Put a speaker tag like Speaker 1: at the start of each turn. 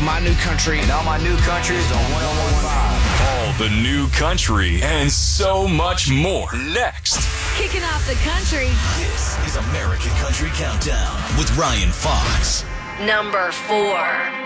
Speaker 1: my new country.
Speaker 2: And all my new country is on 101.5.
Speaker 3: All the new country and so much more next.
Speaker 4: Kicking off the country.
Speaker 5: This is American Country Countdown with Ryan Fox.
Speaker 4: Number 4.